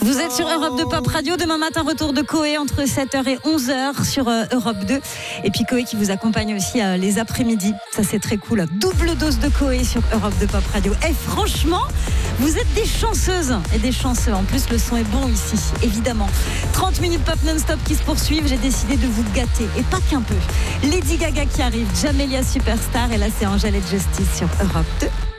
Vous êtes sur Europe 2 Pop Radio. Demain matin, retour de Coé entre 7h et 11h sur Europe 2. Et puis Coé qui vous accompagne aussi les après-midi. Ça, c'est très cool. Double dose de Coé sur Europe 2 Pop Radio. Et franchement, vous êtes des chanceuses et des chanceux. En plus, le son est bon ici, évidemment. 30 minutes pop non-stop qui se poursuivent. J'ai décidé de vous gâter. Et pas qu'un peu. Lady Gaga qui arrive, Jamelia Superstar. Et là, c'est Angel et Justice sur Europe 2.